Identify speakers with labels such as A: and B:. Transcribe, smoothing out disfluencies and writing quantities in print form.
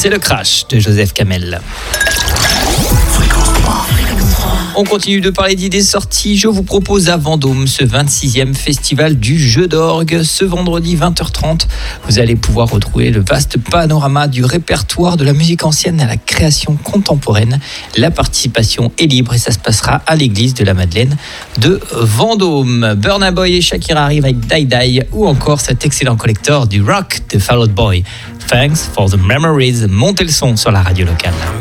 A: C'est le Crash de Joseph Kamel. On continue de parler d'idées sorties. Je vous propose à Vendôme ce 26e festival du jeu d'orgue. Ce vendredi 20h30, vous allez pouvoir retrouver le vaste panorama du répertoire de la musique ancienne à la création contemporaine. La participation est libre et ça se passera à l'église de la Madeleine de Vendôme. Burna Boy et Shakira arrivent avec Die Die ou encore cet excellent collector du rock de Fall Out Boy. Thanks for the memories. Montez le son sur la radio locale.